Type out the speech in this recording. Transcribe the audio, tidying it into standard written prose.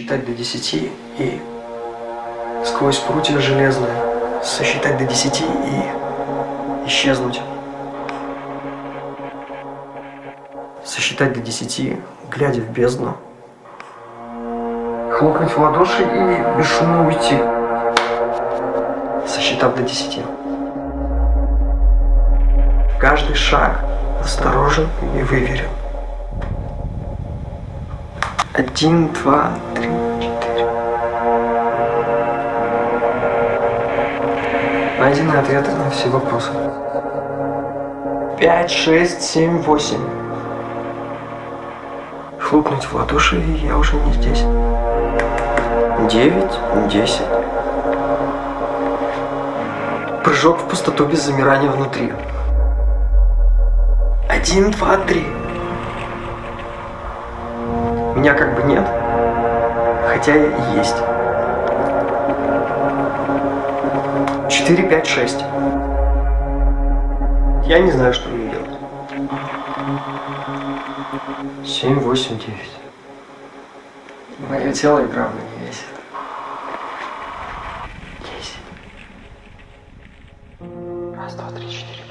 сосчитать до 10 и сквозь прутья железные сосчитать до 10 и исчезнуть. Сосчитать до 10, глядя в бездну. Хлопнуть в ладоши и бесшумно уйти, сосчитав до 10. Каждый шаг осторожен и выверен. 1, 2, 3, 4. Найдены ответы на все вопросы. 5, 6, 7, 8. Хлопнуть в ладоши, и я уже не здесь. 9, 10. Прыжок в пустоту без замирания внутри. 1, 2, 3. Меня как бы нет, хотя я и есть. 4, 5, 6. Я не знаю, что мне делать. 7, 8, 9. Мое тело и грамма не весит. 10. 1, 2, 3, 4.